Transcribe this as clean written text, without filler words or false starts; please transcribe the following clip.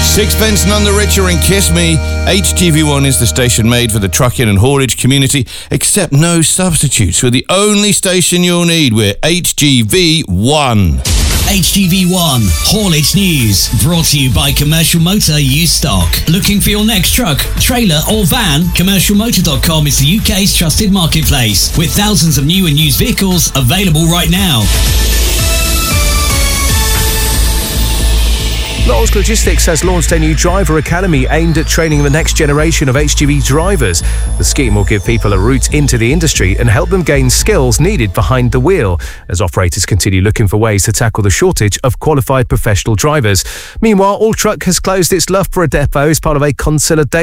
Sixpence None the Richer and Kiss Me. HGV1 is the station made for the trucking and haulage community, except no substitutes. We're the only station you'll need. We're HGV1. HGV1 Haulage News, brought to you by Commercial Motor Used Stock. Looking for your next truck, trailer or van? CommercialMotor.com is the UK's trusted marketplace, with thousands of new and used vehicles available right now. Lawrence Logistics has launched a new driver academy aimed at training the next generation of HGV drivers. The scheme will give people a route into the industry and help them gain skills needed behind the wheel, as operators continue looking for ways to tackle the shortage of qualified professional drivers. Meanwhile, All Truck has closed its Loughborough depot as part of a consolidation